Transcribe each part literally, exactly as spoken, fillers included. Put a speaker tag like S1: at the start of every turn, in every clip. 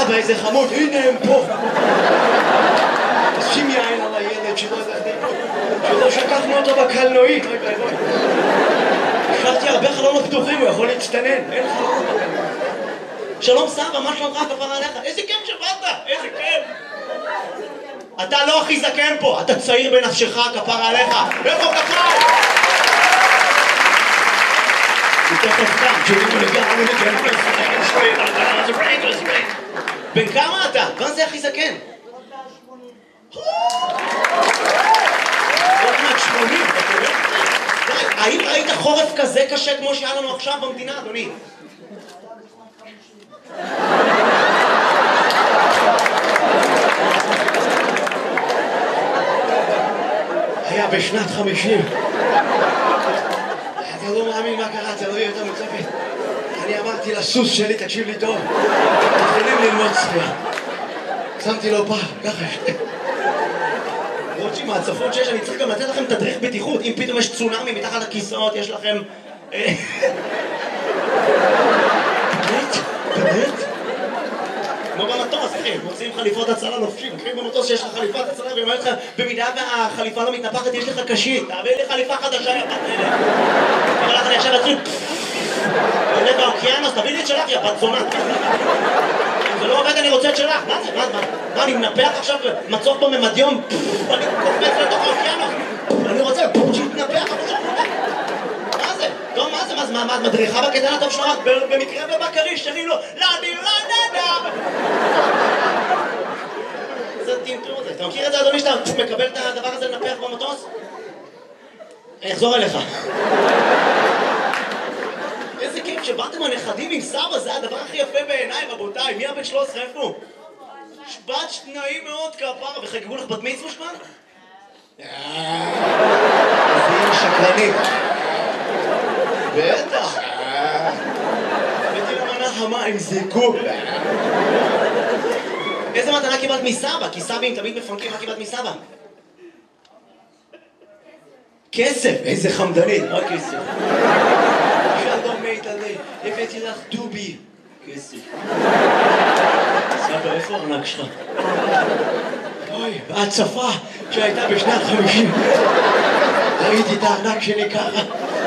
S1: אבא, איזה חמוד, הנה הם פה. שים יין על הילד שלא שלא שכחנו אותו בקלנועית. השארתי הרבה חלונות פתוחים, הוא יכול להצטנן, אין חלונות בקלנועית. שלום סבא, מה שלומך כפרה עליך? איזה כיף שבאת, איזה כיף. אתה לא הכי זקן פה, אתה צעיר בנפשך, כפרה עליך. איפה כפרה? בן כמה אתה? מה זה הכי זקן? עוד מעט שמונים, האם ראית חורף כזה קשה כמו שהיה לנו עכשיו במדינה, אדוני? היה בשנת חמישים. אתה לא מאמין מה קרה, אתה לא יודע יותר מוצפת. אני אמרתי לסוס שלי, תקשיב לי טוב, מתחילים ללמוד שחייה. שמתי לו פעם, ככה יש. לראות שעם ההצפות שיש, אני צריך גם לתת לכם תדריך בטיחות. אם פתאום יש צונאמי מתחת לכיסאות, יש לכם... באמת? באמת? כמו במטוס, אחי, מוצאים חליפות הצלה לובשים, אחי במטוס שיש לך חליפת הצלה והיא אומרת לך, במידה והחליפה לא מתנפחת, יש לך קשית, תעביר לי חליפה חדשה, יא בת אלה. אבל לך אני עכשיו אצלי, עולה באוקיינוס, תביא לי את שלך, יא בת זונה. אם זה לא עובד, אני רוצה את שלך. מה זה? מה, אני מנפח עכשיו מצוף בממדיום, אני קופץ לתוך האוקיינוס. אני רוצה שיתנפח, מה זה? טוב, מה זה? מה זה? מה, את מדריכה בקטן הטוב שלך? במקרה ובקריש, שלי לא, לא, אני לא נדע. זה טמטום הזה. אתה מכיר את זה, אדוני, שאתה מקבל את הדבר הזה לנפח במטוס? אני אחזור אליך. איזה כיף שבאתם הנכדים עם סבא, זה הדבר הכי יפה בעיניי, רבותיי. מי הבן שלוש עשרה, איפה? שבת שניים מאוד כפרה, וחגגו לך בת מצווה שמה? אז היא שקרנית. בטח. הבאתי למנה חמה עם זיקוק. איזה מתנה קיבלת מסבא? כי סבים תמיד מפנקים, מה קיבלת מסבא? כסף, איזה חמדנית, רק כסף. שלום מיטלי, הבאתי לך דובי. כסף. סבא, איפה הארנק שלך? אוי, בהצפה שהייתה בשנת חמישים. ראיתי את הארנק שלי ככה.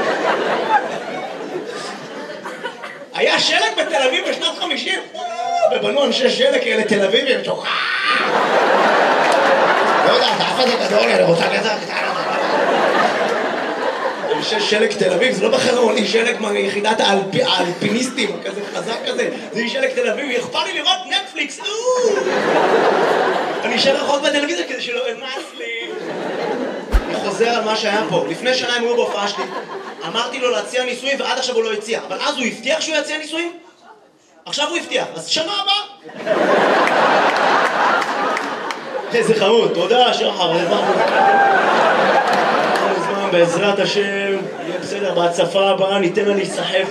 S1: היה שלג בתל אביב בשנת חמישים? ובנו אנשי שלג כאלה תל אביבים, שוחק. לא יודע, אתה אף אחד זה גדול, אני רוצה כזה קטנה. אנשי שלג תל אביב, זה לא בחרון, היא שלג מיחידת האלפיניסטים, כזה חזק כזה, זה שלג תל אביב, אכפר לי לראות נטפליקס, אני אשאר רחוק בטלוויזיה כדי שלא אמאס לי. אני חוזר על מה שהיה פה, לפני שנה הם היו בהופעה שלי, אמרתי לו להציע נישואים ועד עכשיו הוא לא הציע, אבל אז הוא הבטיח שהוא יציע נישואים? עכשיו הוא הבטיח, אז שנה הבאה. איזה חמוד, תודה שחר, בעזרת השם, יהיה בסדר, בהצפה הבאה ניתן לה להיסחף.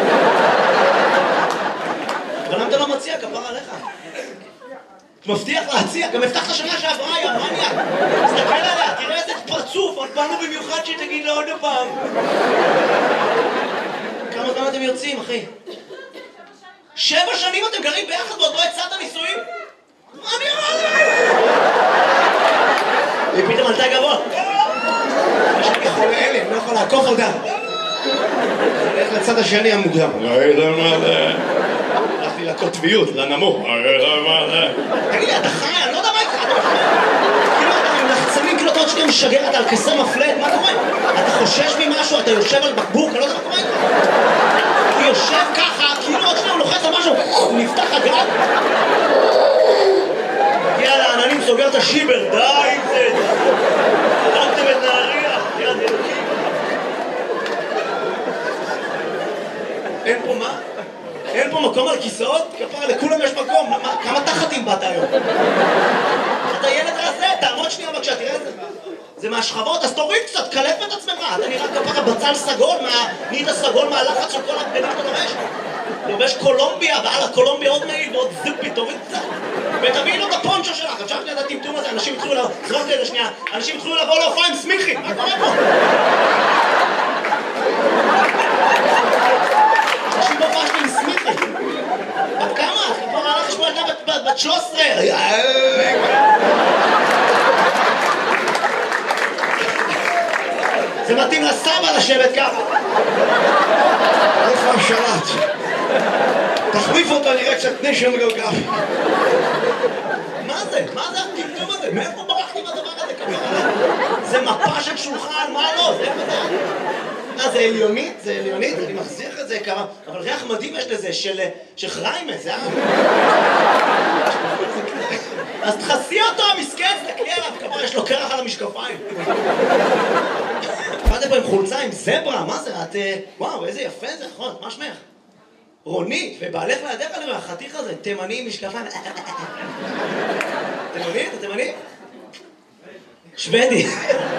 S1: אבל למה אתה לא מציע, כפרה עליך? מבטיח להציע, גם הבטחת שנה שעברה, יא מניאק. תסתכל עליה, תראה איזה פרצוף, באנו במיוחד שהיא תגיד לה עוד פעם. כמה זמן אתם יוצאים, אחי? שבע שנים אתם גרים ביחד ועוד לא הצעת נישואים? מה אני אמרתי? היא פתאום עלתה גבוה. יש לי חולה אלה, אני לא יכול לעקוף אותה. אני הולך לצד השני המוקדם. הלכתי לקוטביות, לנמוך. תגיד לי, אתה חי? אני לא יודע מה איתך. כאילו אתה עם לחצנים, כאילו אתה עוד שנייה משגר, אתה על כסר מפלט, מה קורה? אתה חושש ממשהו, אתה יושב על בקבוק, אני לא יודע מה קורה איתך. הוא יושב ככה, כאילו עוד שנייה הוא לוחץ על משהו, הוא נפתח הגג. מגיע לעננים, סוגר את השיבר, די עם זה. הלכתם את נהריה, יד אלוקים. אין פה מה? אין פה מקום על כיסאות? כפרה, לכולם יש מקום. כמה תחתים באת היום? אתה ילד רזה, תעמוד שנייה בבקשה, תראה את זה. זה מהשכבות, אז תוריד קצת, קלף את עצמך. אתה נראה כפרה בצל סגול, נהיית הסגול מהלחץ של כל הבגדים שאתה לובש. לובש קולומביה, ועל הקולומביה עוד מעיל ועוד זיפי, תוריד קצת. ותביאי לו את הפונצ'ו שלך, חשבתי את הטמטום הזה, אנשים התחילו לבוא, זרוק לי לשנייה, אנשים התחילו לבוא להופעה עם סמיכי, מה קורה פה? אנשים בהופעה שלי עם סמיכי. בת כמה? כבר הלך לשמוע ילדה את בת שלוש עשרה. זה מתאים לסבא לשבת ככה. איפה השלט? תחליף אותו, נראה קצת נשם גאוגרפי. מה זה? מה זה הטמטום הזה? מאיפה ברחתי בדבר הזה ככה? זה מפה של שולחן, מה לא? זה איפה זה? אה, זה עליונית? זה עליונית? אני מחזיר לך את זה כמה... אבל ריח מדהים יש לזה, של חריימה, זה היה... אז תחסי אותו, המסכן, תקלי עליו, כמה יש לו קרח על המשקפיים. באתי פה עם חולצה עם זברה, מה זה? את... וואו, איזה יפה זה, נכון, מה שמך? רונית, ובעלך לידך אני רואה, החתיך הזה, תימני עם משקפיים. תימני? אתה תימני? שוודי.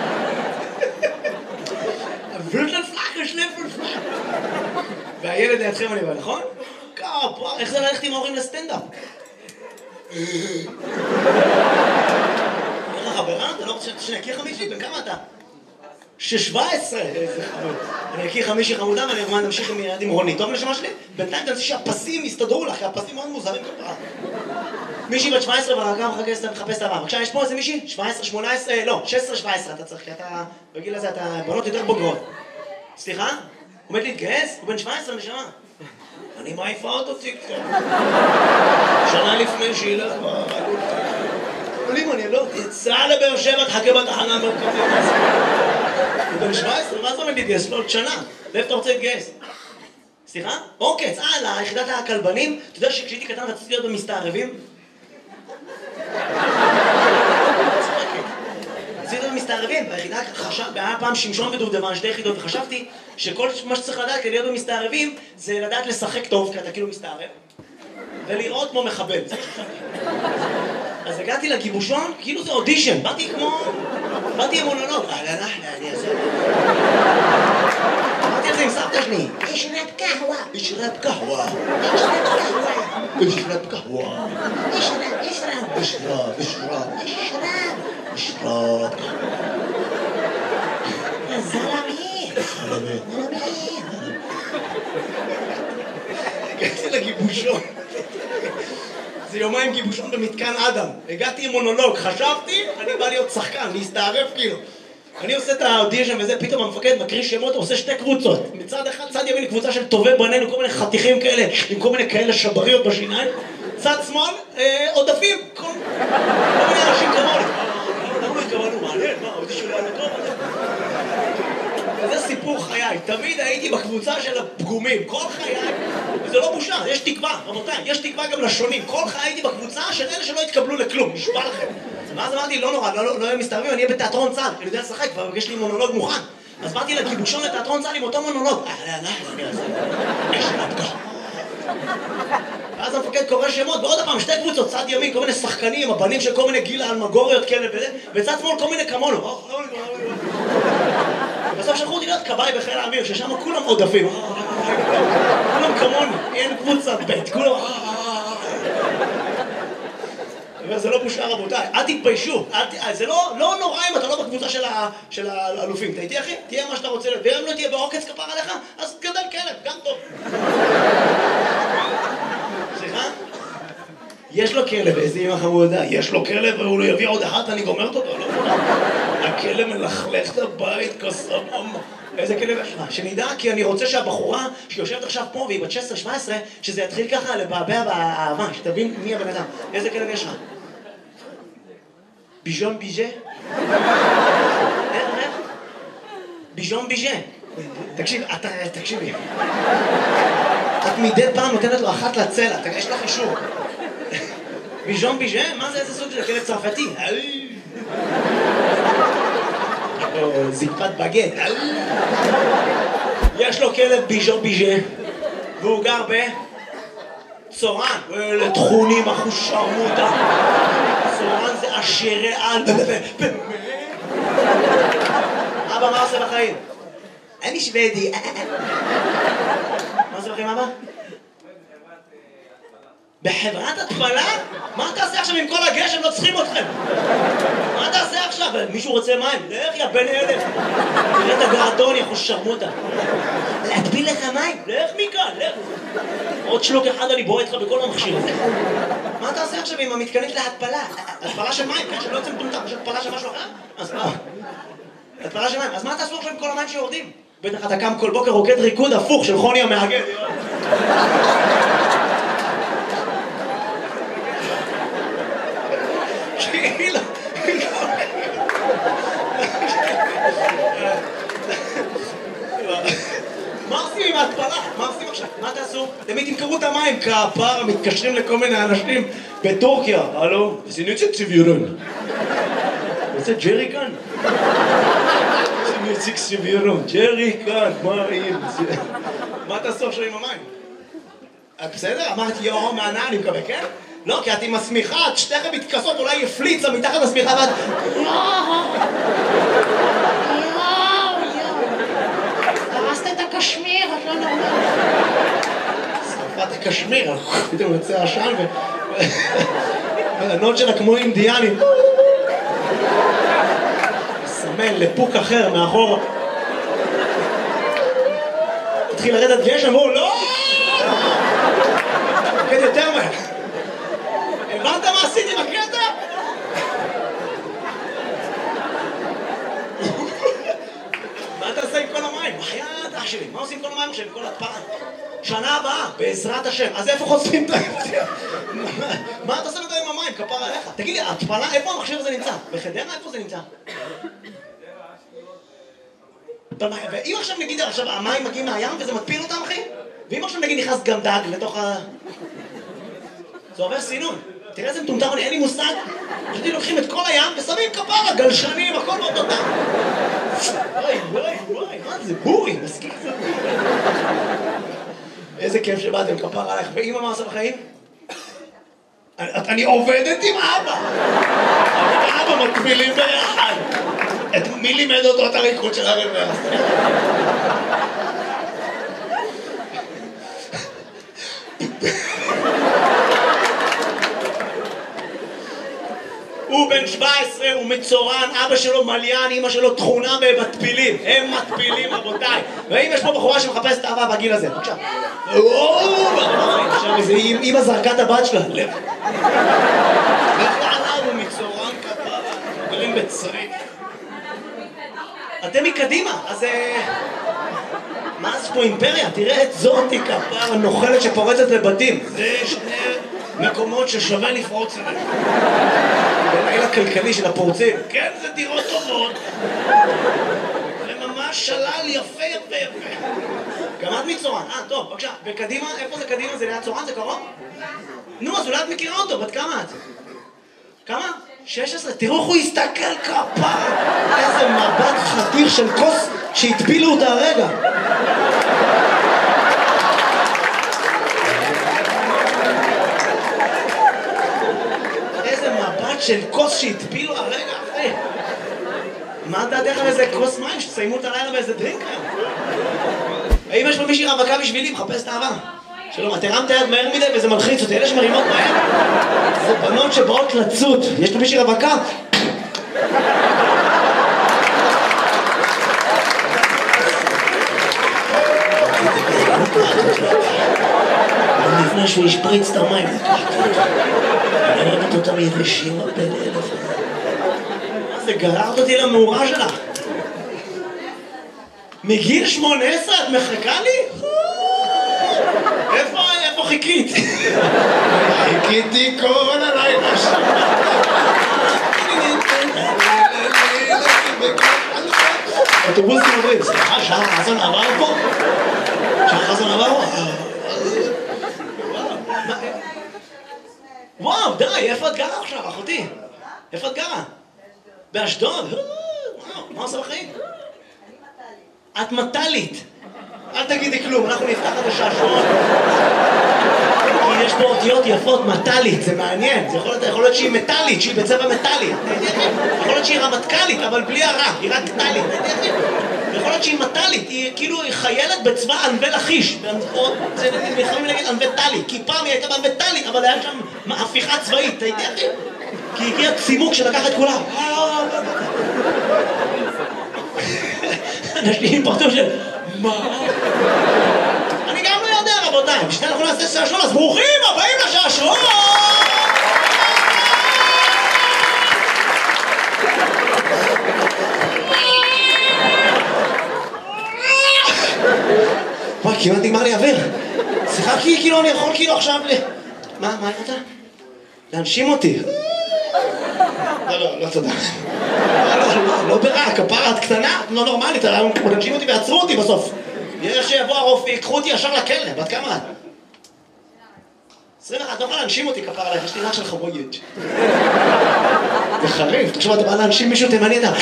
S1: פלוטן פלאק, שליפן פלאק. והילד לידכם אני רואה, נכון? כפה, איך זה ללכת עם ההורים לסטנדאפ? איך לך חברה? אתה לא רוצה שאני אכיר חמישי? בן כמה אתה? שש-שבע עשרה! איזה חמוד. אני אכיר חמישי חמודה ואני אגמר נמשיך עם ילד עם רונית. טוב נשמה שלי? בינתיים תנסי שהפסים יסתדרו לך, כי הפסים מאוד מוזרים כפרה. מישהי בת שבע עשרה והרגע מחפש את הבא. בבקשה, יש פה איזה מישהי? שבע עשרה, שמונה עשרה, לא, שש עשרה שבע עשרה אתה צריך, כי אתה... בגיל הזה אתה בנות יותר בוגרות. סליחה? הוא עומד להתגייס? הוא בן שבע עשרה נשמה. אני מעיפה אותו טיקטוק. שנה לפני שילך כבר... אבל אם אני לא... תצא לבאר שבע, תחכה בתחנה המרכזית. הוא בן שבע עשרה, מה זה עומד להתגייס? לא, עוד שנה. לאיפה אתה רוצה להתגייס? סליחה? אוקיי, צאה ליחידת הכלבנים. אתה יודע שכשהייתי קטן רציתי להיות במסתערבים? רציתי להיות במסתערבים. ביחידה היה פעם שמשון ודובדבן, שתי יחידות, וחשבתי שכל מה שצריך לדעת כדי להיות במסתערבים זה לדעת לשחק טוב, כי אתה כאילו מסתערב, ולראות כמו מחבל. אז הגעתי לגיבושון, כאילו זה אודישן, באתי כמו... באתי עם מונולוג. אהלן, אהלן, אני אעשה... אמרתי על זה עם סבתא שלי. אשרב קהווה. אשרב קהווה. אשרב קהווה. אשרב קהווה. אשרב, אשרב. אשרב, אשרב. אשרב. אשרב. זלמי. זלמי. זלמי. הגעתי לגיבושון. זה יומיים גיבושון במתקן אדם. הגעתי עם מונולוג, חשבתי, אני בא להיות שחקן, להסתערף כאילו. אני עושה את האודישן וזה, פתאום המפקד מקריא שמות, עושה שתי קבוצות. מצד אחד, צד ימין קבוצה של טובי בנינו, כל מיני חתיכים כאלה, עם כל מיני כאלה שבריות בשיניים. צד שמאל, עודפים, כל מיני אנשים כמוני. למה לא התכוונו? מעניין, מה, האודישן לא היה טוב? וזה סיפור חיי, תמיד הייתי בקבוצה של הפגומים, כל חיי, וזה לא בושה, יש תקווה, רבותיי, יש תקווה גם לשונים, כל חיי הייתי בקבוצה של אלה שלא התקבלו לכלום, נשבע לכם. ואז אמרתי, לא נורא, לא, לא, לא יהיה מסתערבים, אני אהיה בתיאטרון צה"ל, אני יודע לשחק, כבר יש לי מונולוג מוכן. אז באתי לגיבושון לתיאטרון צה"ל עם אותו מונולוג. ואז המפקד קורא שמות, ועוד הפעם, שתי קבוצות, צד ימין, כל מיני שחקנים, הבנים של כל מיני גיל אלמגוריות כאלה וזה, וצד שמאל כל מיני כמונו. בסוף שלחו אותי להיות כבאי בחיל האוויר, ששם כולם עודפים. כולם כמוני, אין קבוצת בית, כולם... וזה לא בושה רבותיי, אל תתביישו, זה לא נורא אם אתה לא בקבוצה של האלופים. אתה איתי אחי? תהיה מה שאתה רוצה להיות, ואם לא תהיה בעוקץ כפר עליך, אז גדל כלב, גם טוב. סליחה? יש לו כלב, איזה אמא חמודה, יש לו כלב והוא לא יביא עוד אחת, אני גומרת אותו, לא מונה. הכלב מלכלך את הבית כסבום. איזה כלב יש לך? שנדע, כי אני רוצה שהבחורה שיושבת עכשיו פה והיא בת שש עשרה שבע עשרה, שזה יתחיל ככה לבעבע באהבה, שתבין מי הבן אדם. איזה כלב יש לך? ביז'ון ביז'ה? איך, איך? ביז'ון ביז'ה. תקשיב, אתה, תקשיבי. את מדי פעם נותנת לו אחת לצלע, יש לך אישור. ביז'ון ביז'ה? מה זה איזה סוג של כלב צרפתי? זקפת בגט. יש לו כלב ביז'ון ביז'ה והוא גר בצורן. אלה תכונים אחושרמותה. צורן זה עשירי על. אבא, מה עושה בחיים? אני שוודי. מה עושה בחיים אבא? בחברת התפלה? מה תעשה עכשיו עם כל הגשם? לא צריכים אתכם. מה תעשה עכשיו? מישהו רוצה מים? לך יא בן אלף. תראה את הגרדון, יכול שרמוטה. להטביל לך מים? לך מכאן, לך. עוד שלוק אחד אני בועט לך בכל המכשיר הזה. מה תעשה עכשיו עם המתקנית להתפלה? התפלה של מים, כן? שלא יוצא מטומטם, יש התפלה של משהו אחר? אז מה? התפלה של מים. אז מה תעשו עכשיו עם כל המים שיורדים? בטח אתה קם כל בוקר רוקד ריקוד הפוך של חוני המאגד. כאילו... מה עושים עם ההתפלה? מה עושים עכשיו? מה תעשו? תמיד תמכרו את המים כפר, מתקשרים לכל מיני אנשים בטורקיה. הלו? סינוצ'ה ציביורון. רוצה ג'רי כאן? סינוצ'ה ציביורון. ג'רי כאן, מה רעים? מה תעשו עכשיו עם המים? בסדר? אמרתי יואו מהנה, אני מקווה, כן? לא, כי את עם השמיכה, את שתיכם מתכסות, אולי יפליצה מתחת השמיכה ואת...
S2: הרסת את הקשמיר, את לא נורמלית.
S1: שרפת הקשמיר, פתאום יוצא עשן ו... והענות שלה כמו אינדיאנים. מסמן לפוק אחר מאחור. התחיל לרדת גשם, והוא לא! כן, יותר מהר. הבנת מה עשיתי בקטע? מה אתה עושה עם כל המים? בחייאת אח שלי, מה עושים עם כל המים עכשיו, עם כל התפלה? שנה הבאה, בעזרת השם. אז איפה חושפים את ההתפלה? מה אתה עושה עם המים? כפר עליך. תגיד לי, התפלה, איפה המכשיר הזה נמצא? בחדרה? איפה זה נמצא? ואם עכשיו נגיד, עכשיו המים מגיעים מהים וזה מטפיל אותם, אחי? ואם עכשיו נגיד נכנס גם דג לתוך ה... זה עובר סינון. תראה איזה מטומטם, אין לי מושג. פשוט לוקחים את כל הים ושמים כפרה, גלשנים, הכל באותו דם. וואי, וואי, וואי, מה זה? בורי, מסכים זה. איזה כיף שבאתם, כפרה עליך. ואמא מה עושה בחיים? אני עובדת עם אבא. אבא מקבילים ביחד. מי לימד אותו את הריקוד של הרבע? הוא בן שבע עשרה, הוא מצורן, אבא שלו מליין, אמא שלו תכונה במטפילים. הם מטפילים, רבותיי. ואם יש פה בחורה שמחפשת אהבה בגיל הזה, בבקשה. עכשיו איזה אמא זרקה את הבת שלה. לך. לך לעליו, הוא מצורן כפרה. גרים בצריף. אתם מקדימה, אז... מה זה פה אימפריה? תראה את זאתי כפרה נוחלת שפורצת לבתים. זה שני מקומות ששווה לפרוץ אליהם. בלילה כלכלי של הפורצים. כן, זה דירות טובות. זה ממש שלל יפה יפה יפה. גם את מצורן. אה, טוב, בבקשה. וקדימה, איפה זה קדימה? זה ליד צורן? זה קרוב? נו, אז אולי את מכירה אותו. בת כמה את? כמה? שש עשרה. תראו איך הוא הסתכל כפרה. איזה מבט חתיר של כוס שהטבילו אותה הרגע. של כוס שהטפילו הרגע אחרי. מה דעתך על איזה כוס מים שתסיימו את הלילה באיזה דרינק היום? האם יש פה מישהי רווקה בשבילי? מחפש את האהבה. שלום, את הרמת היד מהר מדי וזה מלחיץ אותי. אלה שמרימות מהר זה בנות שבאות לצוד. יש פה מישהי רווקה? לפני שהוא ישפריץ את המים. אני אוהבת אותם יבשים הרבה לאלף. מה זה, גררת אותי למאורה שלך? מגיל שמונה עשרה את מחכה לי? איפה, איפה חיכית? חיכיתי כל הלילה שם. אוטובוסים עוברים, סליחה, שער חסן עבר פה? שער חסן עבר פה? וואו, די, איפה את גרה עכשיו, אחותי? איפה את גרה? באשדוד? וואו, מה עושה בחיים? את מטלית. אל תגידי כלום, אנחנו נפתח את השעשועון. כי יש פה אותיות יפות, מטלית, זה מעניין. זה יכול להיות, יכול להיות שהיא מטלית, שהיא בצבע מטלי. יכול להיות שהיא רמטכ"לית, אבל בלי הרע, היא רק טלית. ויכול להיות שהיא מטלית, היא כאילו היא חיילת בצבא ענבי לכיש. זה יכולים להגיד ענבי טלי, כי פעם היא הייתה בענבי טלי, אבל היה שם הפיכה צבאית, אתה יודע אחי? כי הגיע צימוק שלקח את כולם. אנשים פרטו של... מה? אני גם לא יודע רבותיי, בשביל אנחנו נעשה שעשון, אז ברוכים הבאים לשעשון! וואי, כמעט נגמר לי אוויר. סליחה, כאילו אני יכול כאילו עכשיו ל... מה, מה אתה? להנשים אותי. לא, לא, לא תודה. לא ברע, כפרה קטנה, לא נורמלית, להנשים אותי ועצרו אותי בסוף. יש שיבוא הרופא, יקחו אותי ישר לכלא, בת כמה את? עשרים ואחת, לא יכולה להנשים אותי כפרה עליך, יש לי רך של חבויית. זה חריף, תחשוב, אתה בא להנשים מישהו תימני, אתה...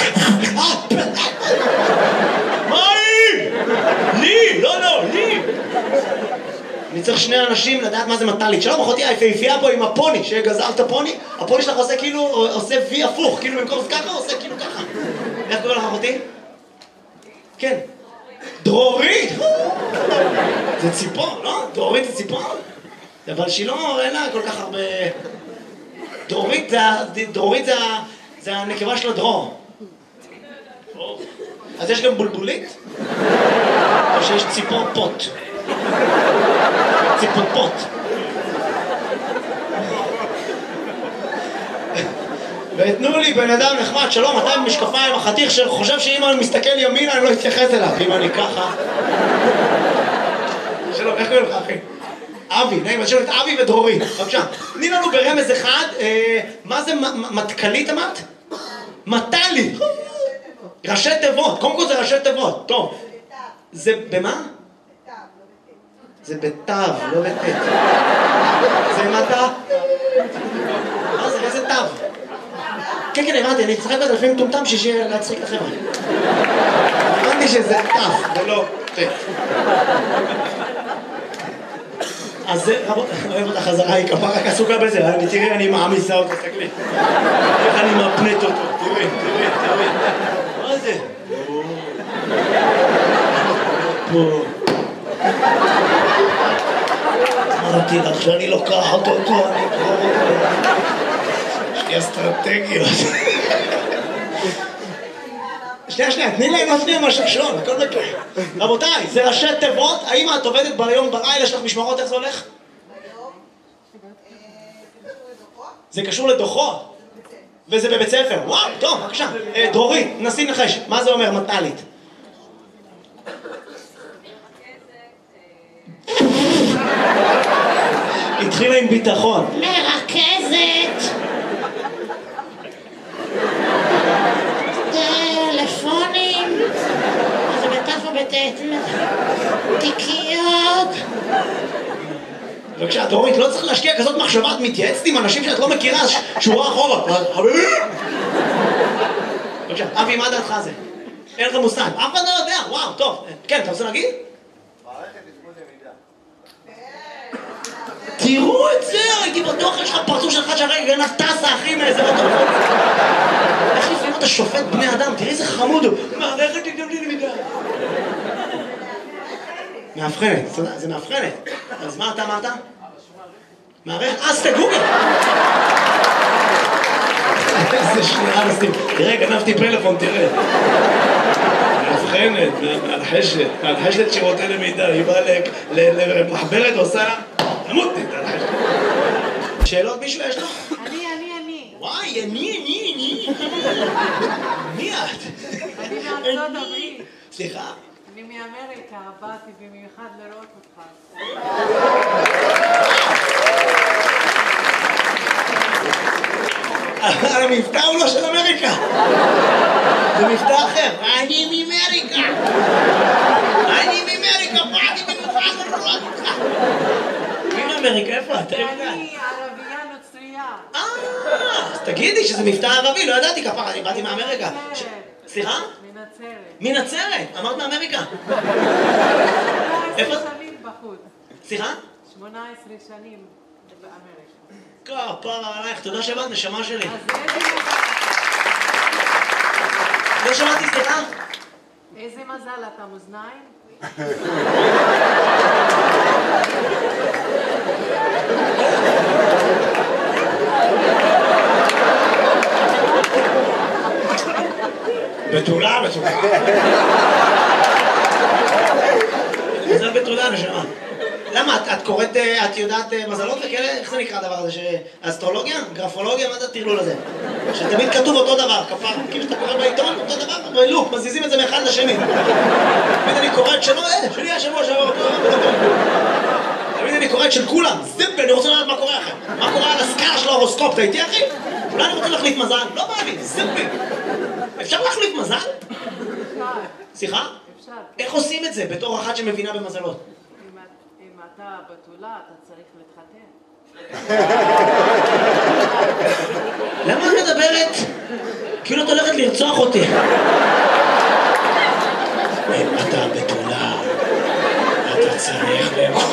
S1: מה היא? לי! לא, לא, לי! אני צריך שני אנשים לדעת מה זה מטלית. שלום, אחותי היפהפייה פה עם הפוני, שגזרת הפוני, הפוני שלך עושה כאילו, עושה וי הפוך, כאילו במקום זה ככה, עושה כאילו ככה. איך קורא לך אחותי? כן. דרורית! זה ציפור, לא? דרורית זה ציפור? אבל שהיא לא, אין לה כל כך הרבה... דרורית זה, דרורית זה, זה הנקבה של הדרור. אז יש גם בולבולית? או שיש ציפור פוט? ציפור פוט. ותנו לי בן אדם נחמד, שלום, אתה עם משקפיים, החתיך שחושב שאם אני מסתכל ימינה אני לא אתייחס אליו, אם אני ככה. שלום, איך קוראים לך אחי? אבי, נעים, אז שלום את אבי ודרורי, בבקשה. תני לנו ברמז אחד, מה זה מתכלית אמרת? מטלי. ראשי תיבות, קודם כל זה ראשי תיבות, טוב. זה במה? זה בתו, לא בתת. זה מטה? מה זה, איזה תו? כן, כן, הבנתי, אני אצחק בזה לפעמים טומטם שישי להצחיק את החבר'ה. הבנתי שזה תו, ולא תת. אז זה, רבות, אני אוהב אותה חזרה, היא כפה רק עסוקה בזה, תראי, אני מעמיסה אותו, תסתכלי. איך אני מפנט אותו, תראי, תראי, תראי. מה זה? פה. אמרתי לך שאני לוקחת אותו, אני אקרור אותו. יש לי אסטרטגיות. שנייה, שנייה, תני להם עוד שנייה מהשרשון, הכל בקר. רבותיי, זה ראשי תיבות, האם את עובדת ביום בלילה, יש לך משמרות, איך זה הולך?
S3: ביום, זה קשור לדוחות.
S1: זה קשור לדוחות? וזה בבית ספר, וואו, טוב, בבקשה. דרורית, נסי נחש, מה זה אומר מטלית? התחילה עם ביטחון.
S2: מרכזת. טלפונים. זה בתף או בתת. תיקיות.
S1: בבקשה, דרורית, לא צריך להשקיע כזאת מחשבה, את מתייעצת עם אנשים שאת לא מכירה, שורה אחורה. חביבי! בבקשה, אבי, מה דעתך זה? אין לך מושג. אף אחד לא יודע, וואו, טוב. כן, אתה רוצה להגיד? תראו את זה, הייתי בטוח, יש לך פרצוף שלך שהרגע גנב טסה, אחי, מאיזה בטוח. איך לפעמים אתה שופט בני אדם, תראי איזה חמוד הוא. מערכת תגדם לי למידה. מאבחנת, זה מאבחנת. אז מה אתה אמרת? מערכת, אז תגוגל. איזה שנייה נסים. תראה, גנבתי פלאפון, תראה. מאבחנת, מהלחשת, מהלחשת שירותי למידה. היא באה למחברת ועושה... תמותי, תלחשת. שאלות מישהו יש לו?
S3: אני, אני, אני.
S1: וואי, אני, אני, אני. מי את?
S3: אני מארצות הברית.
S1: סליחה?
S3: אני מאמריקה, באתי במיוחד לראות אותך.
S1: אבל המבטא הוא לא של אמריקה. זה מבטא אחר. אני מאמריקה. אני מאמריקה, באתי במיוחד לראות אותך. מי מאמריקה? איפה את?
S3: ואני ערבייה נוצרייה.
S1: אה, אז תגידי שזה מבטא ערבי, לא ידעתי כפרה, אני באתי מאמריקה. סליחה?
S3: מנצרת.
S1: מנצרת, אמרת מאמריקה. איפה?
S3: שמונה עשרה שנים בחוץ.
S1: סליחה?
S3: שמונה עשרה שנים באמריקה.
S1: כפרה עלייך, תודה שבאת, נשמה שלי.
S3: אז איזה מובן?
S1: לא שמעתי, סליחה?
S3: איזה מזל אתה מאזניים?
S1: בתולה, בתולה. מזל בתולה, נשמה. למה? את, את קוראת, את יודעת מזלות וכאלה? איך זה נקרא הדבר הזה? אסטרולוגיה? גרפולוגיה? מה זה הטרלול הזה? שתמיד כתוב אותו דבר, כפר. כאילו שאתה קורא בעיתון, אותו דבר, בלופ, מזיזים את זה מאחד לשני. תמיד אני קורא את שלו, אה, שלי השבוע שעבר. תמיד אני קורא את של כולם. זיפ, אני רוצה לדעת מה קורה אחר. מה קורה על הסקאלה של ההורוסקופ, אתה איתי אחי? אולי אני רוצה להחליף מזל? לא בא לי, זיפי. אפשר להחליף מזל?
S3: אפשר.
S1: סליחה?
S3: אפשר.
S1: איך עושים את זה בתור אחת שמבינה במזלות?
S3: אם, אם אתה בתולה, אתה צריך להתחתן.
S1: למה את מדברת? כאילו את הולכת לרצוח אותי. אם אתה בתולה, אתה צריך לאכול.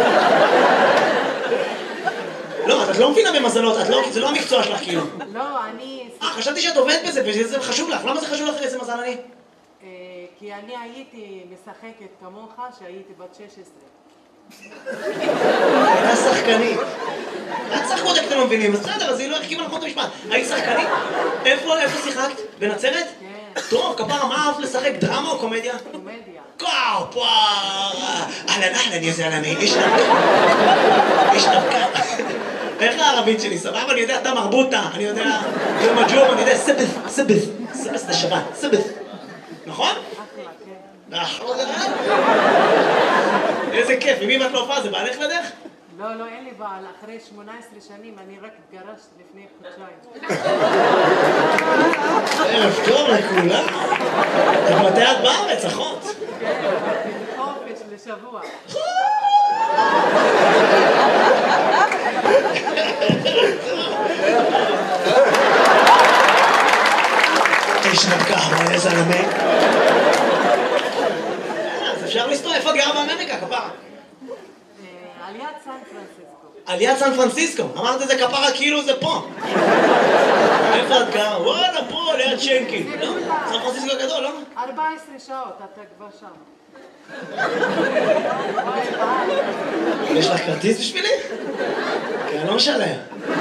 S1: לא, את לא מבינה במזלות, זה לא המקצוע שלך כאילו.
S3: לא, אני...
S1: אה, חשבתי שאת עובדת בזה וזה חשוב לך. למה זה חשוב לך איזה מזל אני?
S3: כי אני הייתי משחקת כמוך שהייתי בת שש עשרה.
S1: הייתה שחקנית. את שחקות איך אתם לא מבינים, בסדר, אז היא לא החכימה נכון את המשפט. היית שחקנית? איפה שיחקת? בנצרת?
S3: כן.
S1: טוב, כפרה, מה אהבת לשחק? דרמה או קומדיה?
S3: קומדיה.
S1: קואו, פואו, אהלן, אהלן, יא זלמי, איש נבקה. איש נבקה. איך הערבית שלי? סבבה, אני יודע, אתה מרבוטה, אני יודע, יום הג'ום, אני יודע, סבס, סבס, סבס זה שבת, סבס. נכון?
S3: אחלה, כן.
S1: איזה כיף, עם מי את לא הופעה? זה בעלך לדרך?
S3: לא, לא, אין לי בעל. אחרי שמונה עשרה שנים אני רק התגרשת לפני חודשיים.
S1: ערב טוב לכולם. מתי את בארץ, אחות?
S3: כן, חופש לשבוע.
S1: איש נבקה, אבל איזה נמק. אז אפשר לסתור, איפה גרה באמריקה, כפרה?
S3: על יד סן פרנסיסקו.
S1: על יד סן פרנסיסקו. אמרת את זה כפרה כאילו זה פה. איפה את גרה? וואלה, פה, ליד שנקי. לא? סן פרנסיסקו גדול, לא?
S3: ארבע עשרה שעות, אתה כבר שם.
S1: יש לך כרטיס בשבילי? כי אני לא משלם.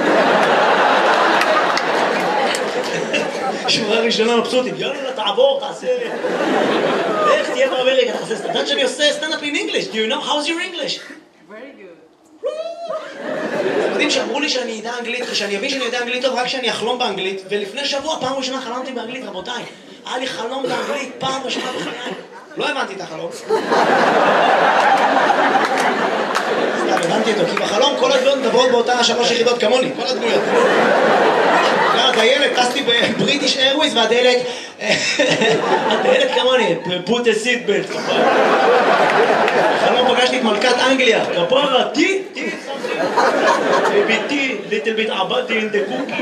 S1: שורה ראשונה מבסוטים, יאללה, תעבור, תעשה... איך תהיה באמריקה, תעשה... אתה יודעת שאני עושה סטנד-אפ in English? Do you know? How's your English?
S3: Very good.
S1: אתם יודעים שאמרו לי שאני יודע אנגלית, ושאני אבין שאני יודע אנגלית טוב רק כשאני אחלום באנגלית, ולפני שבוע, פעם ראשונה חלמתי באנגלית, רבותיי. היה לי חלום באנגלית, פעם ראשונה בחיי. לא הבנתי את החלום. סתם, הבנתי אותו, כי בחלום כל הדמויות מדברות באותה שלוש יחידות כמוני, כל הדמויות. הדיילת, טסתי בבריטיש איירוויז, והדיילת... הדיילת כמוני, put a seat belt, כפרה. בחלום פגשתי את מלכת אנגליה, כפרה, טי, טי, ביתי, little bit עבדתי in the cookie.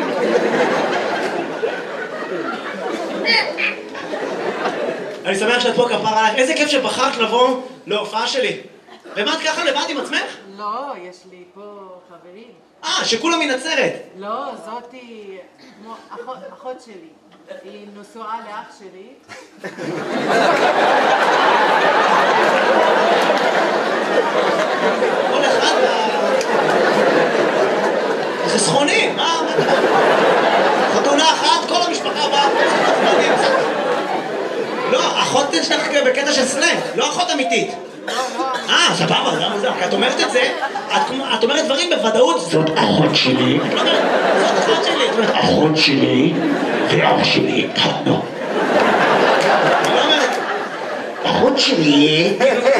S1: אני שמח שאת פה, כפרה עליך. איזה כיף שבחרת לבוא להופעה שלי. ומה את ככה לבד עם עצמך?
S3: לא, יש לי פה חברים.
S1: אה, שכולם מנצרת.
S3: לא, זאתי כמו אחות, אחות שלי. היא נשואה לאח שלי.
S1: כל אחד ב... זה סכונים, מה? חתונה אחת, כל המשפחה באה. לא, אחות שלך בקטע של סלנג, לא אחות אמיתית. אה, סבבה, למה זה? את אומרת את זה, את אומרת דברים בוודאות. זאת אחות שלי. את לא אומרת, זאת אחות שלי. את אומרת, אחות שלי ואח שלי התחתנו. את לא אומרת, אחות שלי.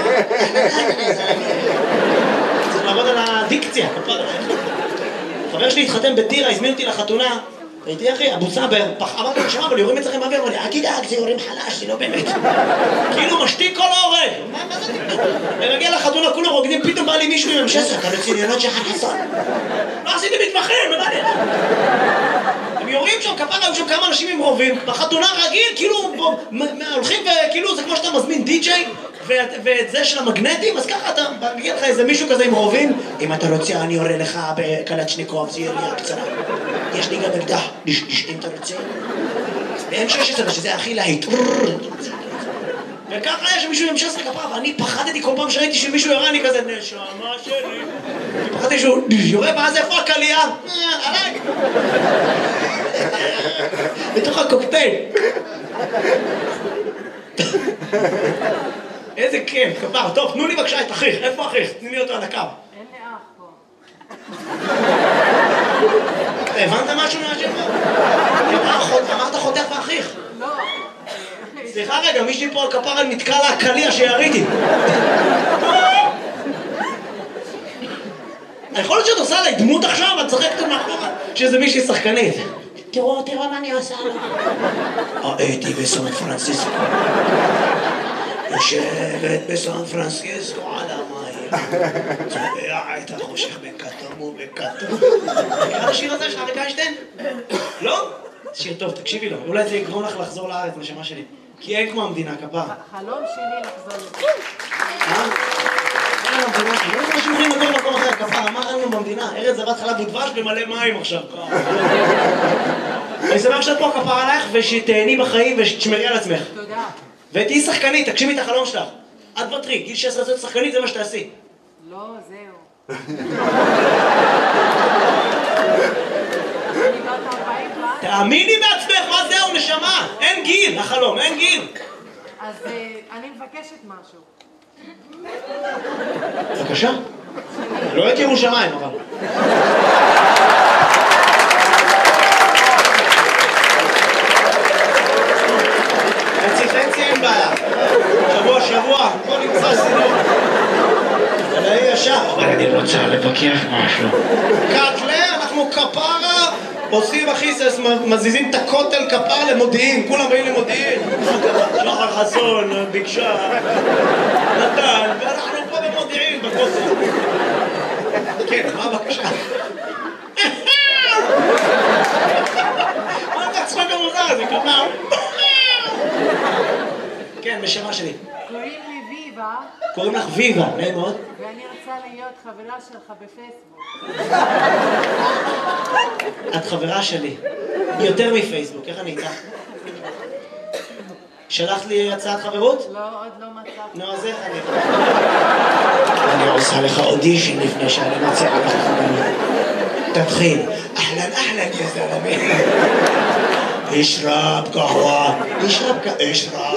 S1: צריך לעבוד על הדיקציה. חבר שלי התחתן בטירה, הזמין אותי לחתונה. הייתי אחי, אבו סאבר, אמרתי לו, שמע, אבל יורים אצלכם באוויר, אמר לי, אל תדאג, זה יורים חלש, זה לא באמת. כאילו משתיק כל ההורג. מה זה תקדם? אני מגיע לחתונה, כולם רוקדים, פתאום בא לי מישהו עם המשסר, אתה רציניות שחר חסון. לא עשיתי מתמחים, מה לי? הם יורים שם, כפרה, היו שם כמה אנשים עם רובים, בחתונה רגיל, כאילו, הולכים וכאילו, זה כמו שאתה מזמין די-ג'יי, ואת זה של המגנטים, אז ככה אתה מגיע לך איזה מישהו כזה עם רובים, אם אתה רוצה, אני יורה לך בקלצ'ניקוב, זה ירייה קצרה. יש לי גם אקדח, אם אתה רוצה. ב-אם שש עשרה, שזה הכי להיט. וככה היה שמישהו ימשס לכפרה, ואני פחדתי כל פעם שראיתי שמישהו יורה, אני כזה, נשמה שלי. פחדתי שהוא יורה, ואז איפה הקלייה? עליי. בתוך הקוקטייל. איזה כיף, כפר. טוב, תנו לי בבקשה את אחיך. איפה אחיך? תני לי אותו על הקו.
S3: אין לי אח פה.
S1: הבנת משהו מהשאלה? אמרת חותך ואחיך.
S3: לא.
S1: סליחה רגע, מישהי פה על כפרה נתקע לה הקליע שיריתי. יכול להיות שאת עושה עליי דמות עכשיו, את צחקת מאחורה שזה מישהי שחקנית.
S2: תראו, תראו מה אני עושה לו.
S1: הייתי בסן פרנסיסקו. יושבת בסן פרנסיסקו על המים. צובע את החושך בכתום ובכתום. מכירה את השיר הזה של אריק איינשטיין? לא? שיר טוב, תקשיבי לו. אולי זה יגרום לך לחזור לארץ, נשמה שלי. כי אין כמו המדינה, כפרה.
S3: חלום שלי לחזור לזה.
S1: אה? אין לנו במדינה, לא יודע שאתם יכולים לגור במקום אחר, כפרה, מה אין לנו במדינה? ארץ זבת חלב ודבש במלא מים עכשיו. אני שמח שאת פה כפרה עלייך ושתהני בחיים ושתשמרי על עצמך.
S3: תודה.
S1: ותהיי שחקנית, תגשימי את החלום שלך. את בטרי, גיל שש עשרה להיות שחקנית זה מה שתעשי.
S3: לא, זהו. אני בת ארבעים פעם.
S1: תאמיני בעצמך, מה זהו נשמה? אין גיל, החלום, אין גיל.
S3: אז אני מבקשת משהו.
S1: בבקשה. לא את ירושלים, אבל. חצי חצי אין בעיה. שבוע שבוע, בוא נמצא סידור. אבל היה ישר. אבל אני רוצה לבקש משהו. קאטלה, אנחנו כפרה, עושים אחיסס, מזיזים את הכותל כפרה למודיעין, כולם באים למודיעין. שחר חסון, ביקשה, נתן, ואנחנו פה במודיעין, בכותל. כן, מה הבקשה? מה אתה צחק המוזר הזה, כפר? כן, בשמה שלי.
S3: קוראים לי ויבה.
S1: קוראים לך ויבה, נעים מאוד.
S3: ואני רוצה להיות חברה שלך בפייסבוק.
S1: את חברה שלי. יותר מפייסבוק, איך אני איתך? שלחת לי הצעת חברות?
S3: לא, עוד לא מצאתי.
S1: נו, אז איך אני... אני עושה לך אודישן לפני שאני מציעה לך חברות. תתחיל. אהלן, אהלן, יא זלמי. אשרב קהווה. אשרב קהווה. אשרב.